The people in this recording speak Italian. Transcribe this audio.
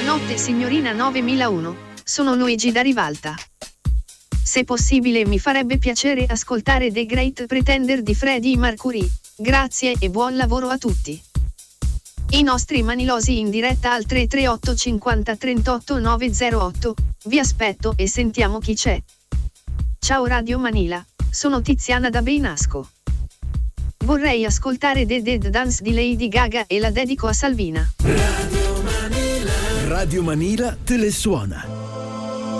Buonanotte signorina 9001, sono Luigi da Rivalta. Se possibile mi farebbe piacere ascoltare The Great Pretender di Freddie Mercury, grazie e buon lavoro a tutti. I nostri manilosi in diretta al 338 50 38 908, vi aspetto e sentiamo chi c'è. Ciao Radio Manila, sono Tiziana da Beinasco. Vorrei ascoltare The Dead Dance di Lady Gaga e la dedico a Salvina. Radio Manila te le suona.